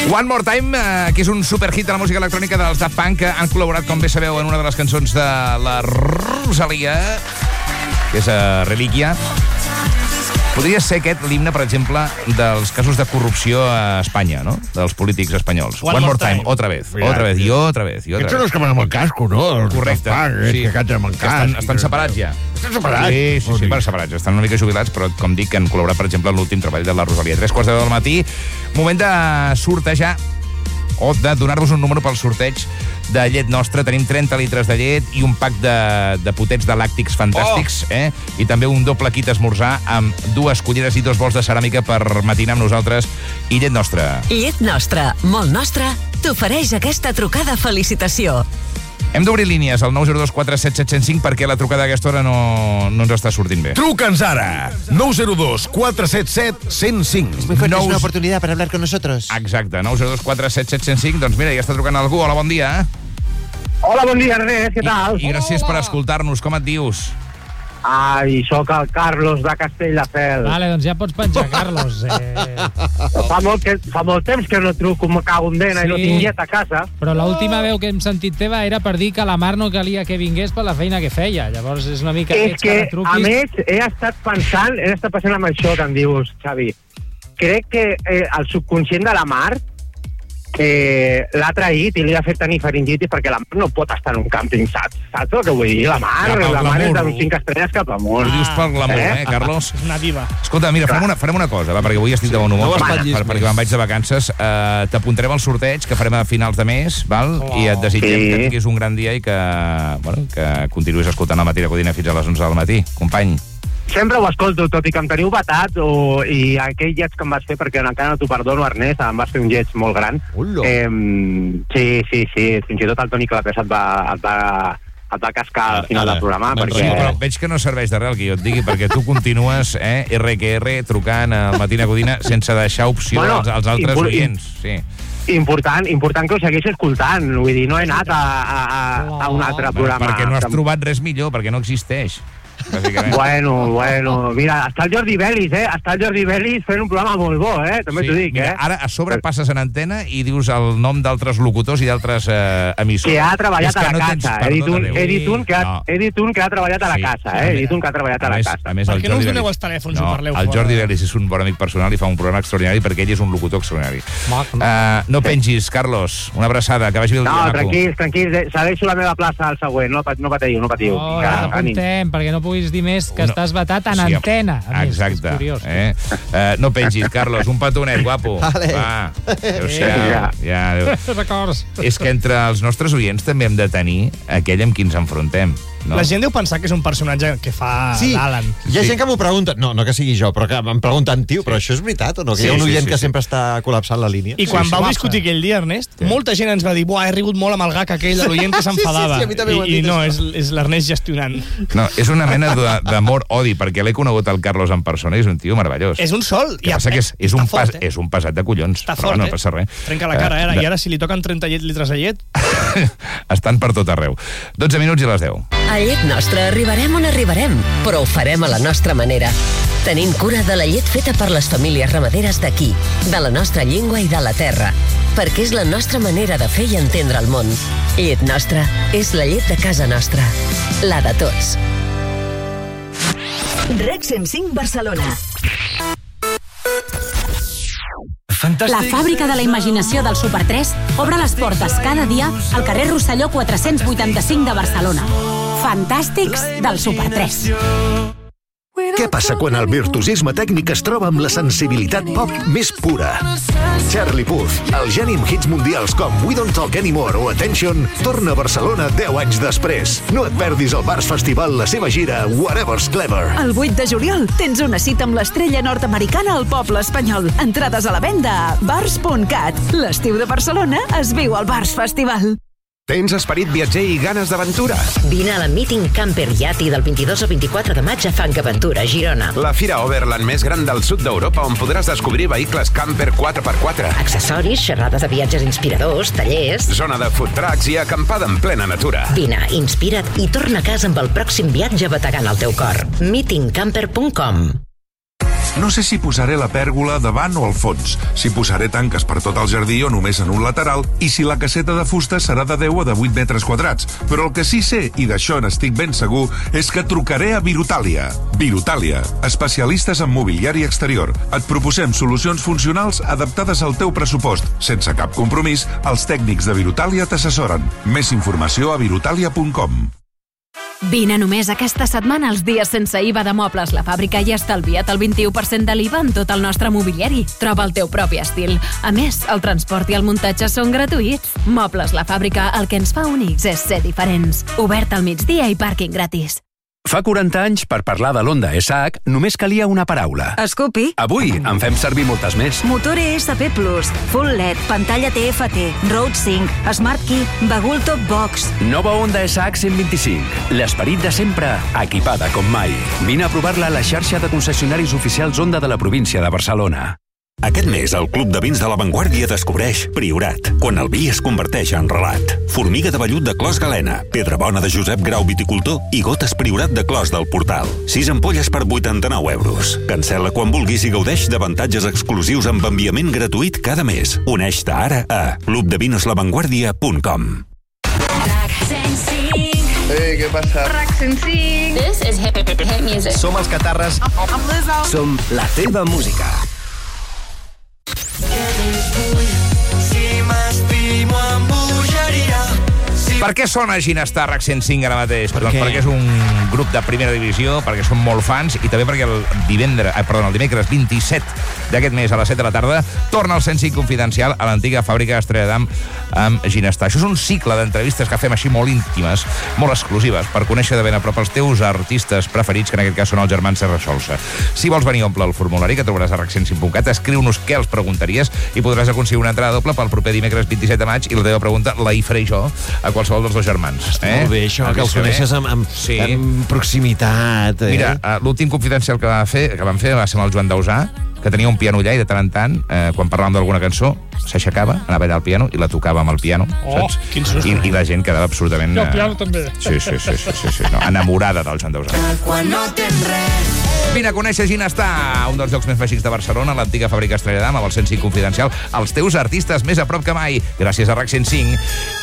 One More Time, que és un superhit de la música electrònica dels Daft Punk, que han col·laborat, com bé sabeu, en una de les cançons de la Rosalia, que és Relíquia. Podria ser aquest l'himne, per exemple, dels casos de corrupció a Espanya, no? Dels polítics espanyols. One more time. Otra vez. Aquests són els que van amb el casco, no? Correcte. Sí. Que canten amb el casc. Estan separats ja. Estan separats? Sí, per separats. Estan una mica jubilats, però, com dic, han col·laborat, per exemple, en l'últim treball de la Rosalia. 3:15 del matí. Moment de sortejar o de donar-vos un número pel sorteig de llet nostra. Tenim 30 litres de llet i un pack de potets de làctics fantàstics, i també un doble kit esmorzar amb 2 culleres i 2 bols de ceràmica per matinar amb nosaltres. I llet nostra. Llet nostra, molt nostra, t'ofereix aquesta trucada felicitació. Hem d'obrir línies al 902 47 705 perquè la trucada d'aquesta hora no ens està sortint bé. Truca'ns ara! 902 477 105. Es muy fuerte, es una oportunidad para hablar con nosotros. Exacte, 902 47 705. Doncs mira, ja està trucant algú. Hola, bon dia. Hola, bon dia, Ernest, què tal? I gràcies per escoltar-nos. Com et dius? Ai, sóc el Carlos de Castelldefels. Vale, doncs ja pots penjar, Carlos. Fa molt temps que no truco, me cago en dena, i no tinc llet a casa. Però l'última veu que hem sentit teva era per dir que la Mar no calia que vingués per la feina que feia. Llavors és una mica... És que, a més, he estat pensant amb això que em dius, Xavi. Crec que el subconscient de la Mar l'ha traït i li ha fet tenir faringitis perquè la Mar no pot estar en un càmping, saps el que vull dir? La Mar és d'un 5 estrelles cap amunt. Ho dius per l'amor, Carlos? És una diva. Escolta, mira, farem una cosa, perquè avui estic de bon humor, perquè me'n vaig de vacances. T'apuntarem al sorteig que farem a finals de mes, val? I et desitgem que tinguis un gran dia i que continuïs escoltant el Matí de Codina fins a les 11 del matí. Company. Sempre ho escolto, tot i que em teniu batat i aquell lleig que em vas fer, perquè encara no t'ho perdono, Ernest, em vas fer un lleig molt gran. Sí, fins i tot el Toni Clapés et va cascar al final del programa. Però veig que no serveix de res el que jo et digui, perquè tu continues, RQR, trucant al Matí de Codina sense deixar opció als altres oients. Sí. Important que ho segueixi escoltant, vull dir, no he anat a un altre programa. Perquè no has trobat res millor, perquè no existeix. Bueno, mira, està el Jordi Bellis, està el Jordi Bellis fent un programa molt bo, també t'ho dic, mira, ara a sobre passes en antena i dius el nom d'altres locutors i d'altres emissors. Que ha treballat a la casa, he dit un que ha treballat a la casa, Per què no us doneu els telèfons i parleu fora? El Jordi Bellis és un bon amic personal i fa un programa extraordinari perquè ell és un locutor extraordinari. No pengis, Carlos, una abraçada, que vagi bé el dia, maco. No, tranquils, cedeixo la meva plaça al següent, no patiu. Ja t'apuntem, perquè no puguis dir més que estàs vetat en antena. Exacte. No pengis, Carlos, un petonet, guapo. Va, adéu-siau. Records. És que entre els nostres oients també hem de tenir aquell amb qui ens enfrontem. La gent deu pensar que és un personatge que fa l'Alan. Hi ha gent que m'ho pregunta, no que sigui jo, però que em pregunten, tio, però això és veritat o no? Que hi ha un oient que sempre està col·lapsant la línia. I quan vau discutir aquell dia, Ernest, molta gent ens va dir, he rigut molt amb el gag aquell de l'oient que s'enfadava. I no, és l'Ernest gestionant. No, és una mena d'amor-odi, perquè l'he conegut el Carlos en persona i és un tio meravellós. És un sol. El que passa que és un pesat de collons, però no passa res. Trenca la cara, i ara si li toquen 30 litres de llet... Estan per tot arreu. 12 minuts i les 10. A Llet Nostra arribarem on arribarem, però ho farem a la nostra manera. Tenint cura de la llet feta per les famílies ramaderes d'aquí, de la nostra llengua i de la terra, perquè és la nostra manera de fer i entendre el món. Llet Nostra és la llet de casa nostra, la de tots. Rec 105 Barcelona. La fàbrica de la imaginació del Super 3 obre les portes cada dia al carrer Rosselló 485 de Barcelona. Fantàstics del Super 3. Què passa quan el virtuosisme tècnic es troba amb la sensibilitat pop més pura? Charlie Puth, el geni amb hits mundials com We Don't Talk Anymore o Attention, torna a Barcelona 10 anys després. No et perdis al Bars Festival la seva gira Whatever's Clever. El 8 de juliol tens una cita amb l'estrella nord-americana al poble espanyol. Entrades a la venda a bars.cat. L'estiu de Barcelona es viu al Bars Festival. Tens esperit viatger i ganes d'aventura? Vine a la Meeting Camper Yati del 22 al 24 de maig a Fancaventura, Girona. La fira Overland més gran del sud d'Europa on podràs descobrir vehicles camper 4x4. Accessoris, xerrades de viatges inspiradors, tallers... Zona de food trucks i acampada en plena natura. Vine, inspira't i torna a casa amb el pròxim viatge bategant el teu cor. meetingcamper.com No sé si posaré la pèrgola davant o al fons, si posaré tanques per tot el jardí o només en un lateral, i si la caseta de fusta serà de 10 o de 8 metres quadrats. Però el que sí sé, i d'això n'estic ben segur, és que trucaré a Virutàlia. Virutàlia, especialistes en mobiliari exterior. Et proposem solucions funcionals adaptades al teu pressupost. Sense cap compromís, els tècnics de Virutàlia t'assessoren. Més informació a virutàlia.com. Vine només aquesta setmana als dies sense IVA de Mobles La Fàbrica i estalvia't el 21% de l'IVA en tot el nostre mobiliari. Troba el teu propi estil. A més, el transport i el muntatge són gratuïts. Mobles La Fàbrica, el que ens fa únics és ser diferents. Obert al migdia i pàrquing gratis. Fa 40 anys, per parlar de l'Honda SH, només calia una paraula. Scoopy. Avui en fem servir moltes més. Motor ESP+, Full LED, pantalla TFT, Road Sync, Smart Key, Bagul Top Box. Nova Honda SH 125. L'esperit de sempre, equipada com mai. Vine a provar-la a la xarxa de concessionaris oficials Honda de la província de Barcelona. Aquest mes, el Club de Vins de La Vanguardia descobreix Priorat, quan el vi es converteix en relat. Formiga de vellut de Clos Galena, Pedra Bona de Josep Grau Viticultor i gotes Priorat de Clos del Portal. 6 ampolles per 89 euros. Cancel·la quan vulguis i gaudeix d'avantatges exclusius amb enviament gratuït cada mes. Uneix-te ara a clubdevinslavanguardia.com. Hey, què passa? Rack 105. This is hip music. Som els Catarres. I'm Lizzo. Som la teva música. Per què sona Ginestar RAC 105 ara mateix? Doncs perquè és un grup de primera divisió, perquè són molt fans i també perquè el dimecres 27 d'aquest mes a les 7 de la tarda torna el 105 Confidencial a l'antiga fàbrica Estrella d'Am amb Ginestar. Això és un cicle d'entrevistes que fem així molt íntimes, molt exclusives, per conèixer de ben a prop els teus artistes preferits, que en aquest cas són els germans Serrasolsa. Si vols venir a omplir el formulari que trobaràs a rac105.cat, escriu-nos què els preguntaries i podràs aconseguir una entrada doble pel proper dimecres 27 de maig i la teva pregunta la hi faré jo a qualsevol dels dos germans. Molt bé, això, que els coneixes amb proximitat. Mira, l'últim Confidencial que vam fer va ser amb el Joan Dausà, que tenia un piano allà i de tant en tant, quan parlàvem d'alguna cançó, s'aixecava, anava allà al piano i la tocava amb el piano, saps? Quin susto. I la gent quedava absolutament... I el piano també. Sí, no, enamorada del Joan Dausà. Quan no tens res. Vine a conèixer Ginestar, un dels llocs més màgics de Barcelona, l'antiga fàbrica Estrella d'Am, amb el 105 Confidencial, els teus artistes més a prop que mai, gràcies a RAC 105.